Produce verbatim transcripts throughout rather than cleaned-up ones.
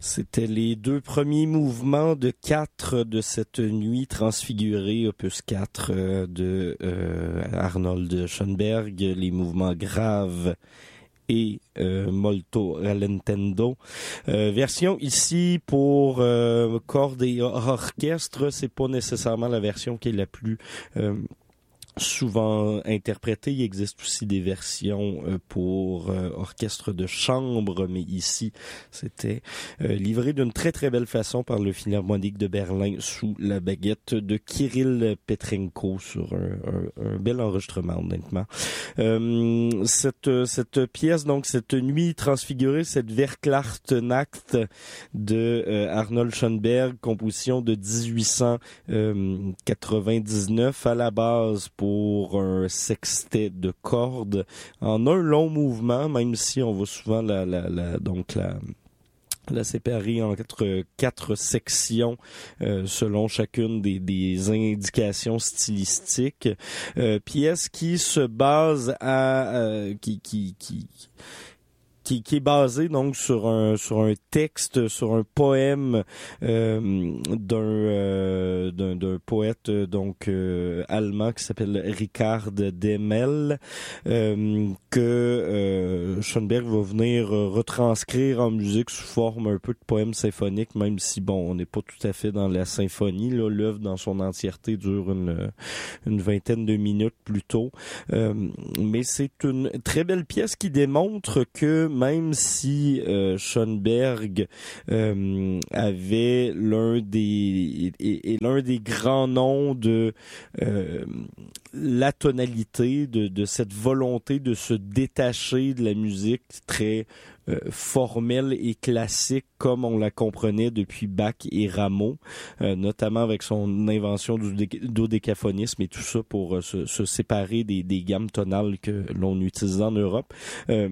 C'était les deux premiers mouvements de quatre de cette nuit transfigurée, opus quatre euh, de euh, Arnold Schoenberg, les mouvements graves et euh, molto rallentando. Euh, version ici pour euh, cordes et orchestre, c'est pas nécessairement la version qui est la plus euh, souvent interprété. Il existe aussi des versions euh, pour euh, orchestre de chambre, mais ici, c'était euh, livré d'une très très belle façon par le Philharmonique de Berlin sous la baguette de Kirill Petrenko sur un, un, un bel enregistrement, honnêtement. Euh, cette, cette pièce, donc cette nuit transfigurée, cette Verklacht-Nacht de euh, Arnold Schoenberg, composition de dix-huit cent quatre-vingt-dix-neuf à la base pour un sextet de cordes en un long mouvement, même si on va souvent la, la, la donc la la séparer en quatre, quatre sections euh, selon chacune des, des indications stylistiques. Euh, pièce qui se base à euh, qui qui qui Qui, qui est basé donc sur un sur un texte, sur un poème euh, d'un, euh, d'un d'un poète donc euh, allemand qui s'appelle Richard Demel euh, que euh, Schoenberg va venir retranscrire en musique sous forme un peu de poème symphonique, même si bon on n'est pas tout à fait dans la symphonie là, l'œuvre dans son entièreté dure une une vingtaine de minutes plutôt, euh, mais c'est une très belle pièce qui démontre que même si euh, Schoenberg euh, avait l'un des et, et l'un des grands noms de euh, la tonalité, de, de cette volonté de se détacher de la musique très euh, formelle et classique comme on la comprenait depuis Bach et Rameau, euh, notamment avec son invention du dé- dodécaphonisme et tout ça pour euh, se, se séparer des, des gammes tonales que l'on utilisait en Europe. Euh,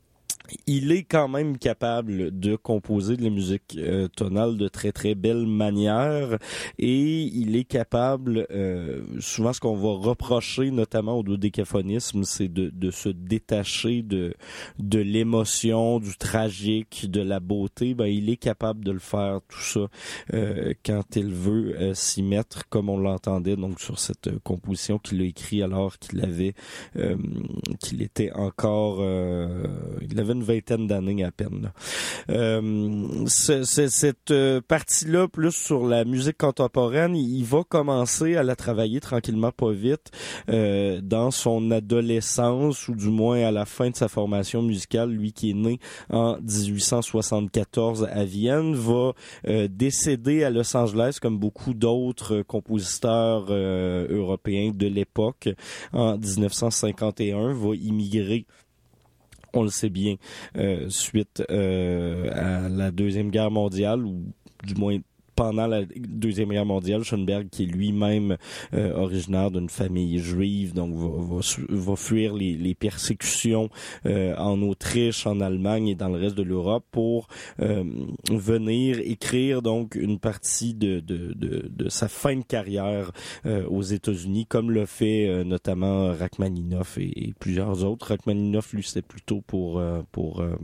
Il est quand même capable de composer de la musique euh, tonale de très très belle manière et il est capable, euh, souvent ce qu'on va reprocher notamment au dodécaphonisme, c'est de, de se détacher de, de l'émotion, du tragique, de la beauté. Ben, il est capable de le faire tout ça euh, quand il veut euh, s'y mettre, comme on l'entendait donc sur cette euh, composition qu'il a écrit alors qu'il avait euh, qu'il était encore euh, il avait une vingtaine d'années à peine. Là. Euh, c'est, c'est, cette euh, partie-là, plus sur la musique contemporaine, il, il va commencer à la travailler tranquillement, pas vite, euh, dans son adolescence, ou du moins à la fin de sa formation musicale. Lui qui est né en dix-huit cent soixante-quatorze à Vienne, va euh, décéder à Los Angeles, comme beaucoup d'autres compositeurs euh, européens de l'époque, en dix-neuf cent cinquante et un, va immigrer, on le sait bien, euh, suite euh, à la Deuxième Guerre mondiale, ou du moins pendant la Deuxième Guerre mondiale. Schoenberg, qui est lui-même euh, originaire d'une famille juive, donc va, va, va fuir les, les persécutions euh, en Autriche, en Allemagne et dans le reste de l'Europe pour euh, venir écrire donc une partie de, de, de, de sa fin de carrière euh, aux États-Unis, comme l'a fait euh, notamment Rachmaninoff et, et plusieurs autres. Rachmaninoff, lui, c'était plutôt pour euh, pour euh,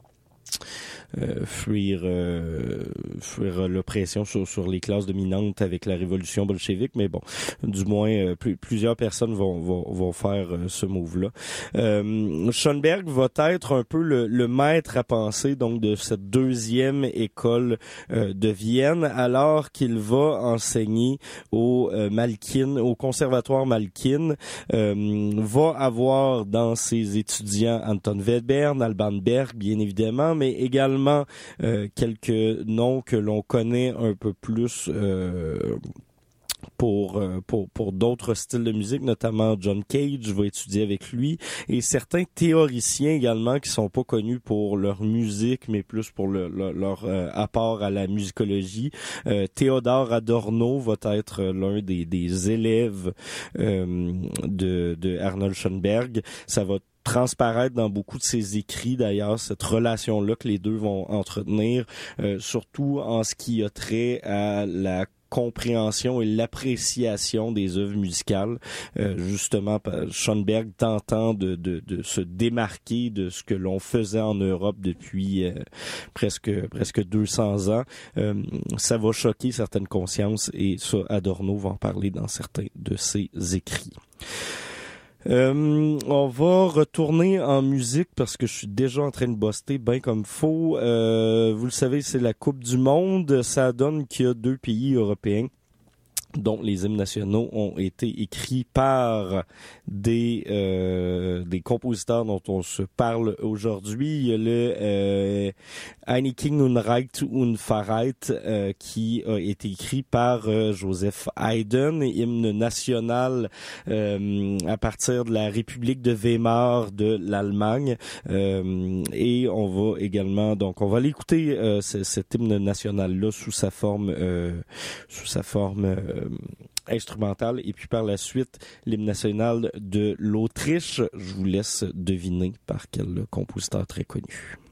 Euh, fuir euh, fuir l'oppression sur, sur les classes dominantes avec la révolution bolchevique, mais bon, du moins euh, plus, plusieurs personnes vont, vont, vont faire euh, ce move-là. Euh, Schoenberg va être un peu le, le maître à penser donc de cette deuxième école euh, de Vienne, alors qu'il va enseigner au euh, Malkin, au conservatoire Malkin, euh, va avoir dans ses étudiants Anton Webern, Alban Berg, bien évidemment, mais également Euh, quelques noms que l'on connaît un peu plus euh, pour euh, pour pour d'autres styles de musique, notamment John Cage va étudier avec lui, et certains théoriciens également qui sont pas connus pour leur musique mais plus pour le, le, leur euh, apport à la musicologie. Euh, Théodore Adorno va être l'un des des élèves euh, de de Arnold Schoenberg. Ça va transparaître dans beaucoup de ses écrits, d'ailleurs, cette relation-là que les deux vont entretenir, euh, surtout en ce qui a trait à la compréhension et l'appréciation des œuvres musicales. Euh, justement, Schoenberg tentant de, de, de se démarquer de ce que l'on faisait en Europe depuis euh, presque presque deux cents ans. Euh, ça va choquer certaines consciences et ça, Adorno va en parler dans certains de ses écrits. Euh, on va retourner en musique parce que je suis déjà en train de buster bien comme faut. Euh, vous le savez, c'est la Coupe du Monde. Ça donne qu'il y a deux pays européens dont les hymnes nationaux ont été écrits par des euh, des compositeurs dont on se parle aujourd'hui. Il y a le euh, Einigung und Recht und Freiheit euh, qui a été écrit par euh, Joseph Haydn, hymne national euh, à partir de la République de Weimar de l'Allemagne. Euh, et on va également, donc on va l'écouter euh, cet hymne national-là sous sa forme euh, sous sa forme euh, instrumentale, et puis par la suite l'hymne national de l'Autriche. Je vous laisse deviner par quel compositeur très connu.